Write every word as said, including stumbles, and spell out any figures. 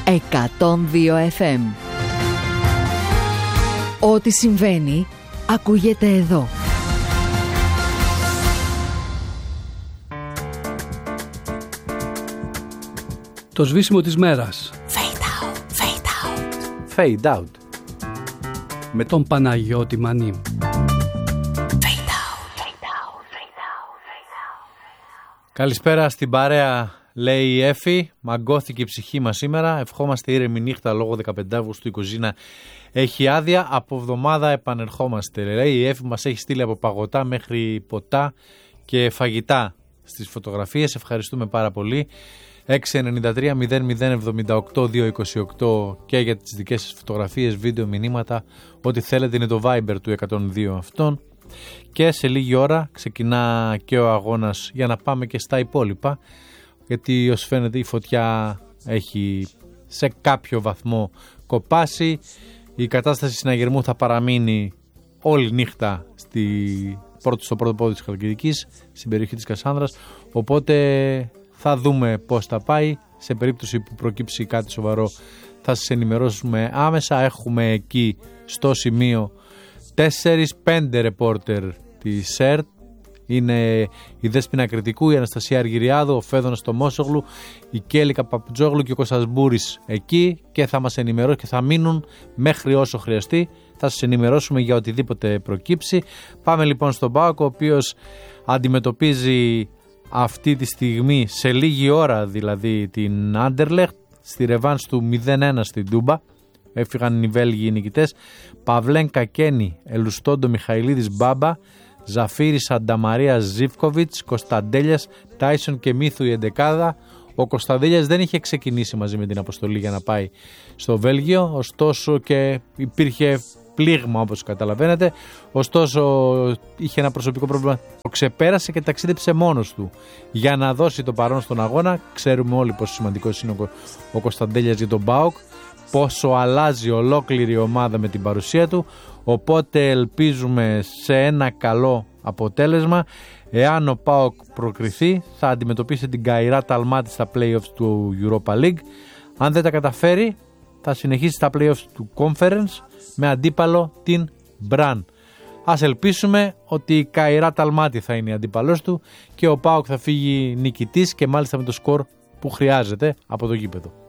εκατόν δύο εφ εμ. Ό,τι συμβαίνει, ακούγεται εδώ. Το σβήσιμο της μέρας. Fade out, fade out. Fade out. Με τον Παναγιώτη Μανί. Καλησπέρα στην παρέα, λέει η Εφη. Μαγκώθηκε η ψυχή μας σήμερα. Ευχόμαστε ήρεμη νύχτα λόγω δεκαπέντε Αυγούστου. Η κουζίνα έχει άδεια. Από εβδομάδα επανερχόμαστε. Λέει η Εφη, μας έχει στείλει από παγωτά μέχρι ποτά και φαγητά στις φωτογραφίες. Ευχαριστούμε πάρα πολύ. έξι εννιά τρία μηδέν μηδέν εβδομήντα οκτώ διακόσια είκοσι οκτώ και για τις δικές σας φωτογραφίες, βίντεο, μηνύματα. Ό,τι θέλετε είναι το Viber του εκατόν δύο αυτόν. Και σε λίγη ώρα ξεκινά και ο αγώνας για να πάμε και στα υπόλοιπα, γιατί ως φαίνεται η φωτιά έχει σε κάποιο βαθμό κοπάσει. Η κατάσταση συναγερμού θα παραμείνει όλη νύχτα στη, στο πρώτο πόδι της Χαλκιδικής, στην περιοχή της Κασάνδρας, οπότε θα δούμε πώς θα πάει. Σε περίπτωση που προκύψει κάτι σοβαρό θα σας ενημερώσουμε άμεσα. Έχουμε εκεί στο σημείο τέσσερις πέντε ρεπόρτερ της ΣΕΡΤ. Είναι η Δέσποινα Κρητικού, η Αναστασία Αργυριάδου, ο Φέδωνας Τομόσογλου, η Κέλικα Παπτζόγλου και ο Κώστας Μπούρης εκεί και θα μας ενημερώσουν και θα μείνουν μέχρι όσο χρειαστεί. Θα σας ενημερώσουμε για οτιδήποτε προκύψει. Πάμε λοιπόν στον ΠΑΟΚ, ο οποίος αντιμετωπίζει αυτή τη στιγμή, σε λίγη ώρα δηλαδή, την Άντερλεχτ στη ρεβάνς του μηδέν ένα στην Τούμπα. Έφυγαν οι Βέλγοι οι νικητές. Παυλέν Κακένη, Ελουστόντο Μιχαηλίδης Μπάμπα, Ζαφίρης Σανταμαρία Ζίβκοβιτς, Κωνσταντέλιας, Τάισον και Μύθου η εντεκάδα. Ο Κωνσταντέλιας δεν είχε ξεκινήσει μαζί με την αποστολή για να πάει στο Βέλγιο, ωστόσο και υπήρχε πλήγμα όπως καταλαβαίνετε. Ωστόσο είχε ένα προσωπικό πρόβλημα, το ξεπέρασε και ταξίδεψε μόνος του για να δώσει το παρόν στον αγώνα. Ξέρουμε όλοι πόσο σημαντικός είναι ο, ο Κωνσταντέλιας για τον ΠΑΟΚ, πόσο αλλάζει ολόκληρη η ομάδα με την παρουσία του, οπότε ελπίζουμε σε ένα καλό αποτέλεσμα. Εάν ο ΠΑΟΚ προκριθεί θα αντιμετωπίσει την Καϊράτ Αλμάτι στα play-offs του Europa League. Αν δεν τα καταφέρει θα συνεχίσει στα play-offs του Conference με αντίπαλο την Μπραν. Ας ελπίσουμε ότι η Καϊράτ Αλμάτι θα είναι η αντίπαλός του και ο ΠΑΟΚ θα φύγει νικητής και μάλιστα με το σκορ που χρειάζεται από το γήπεδο.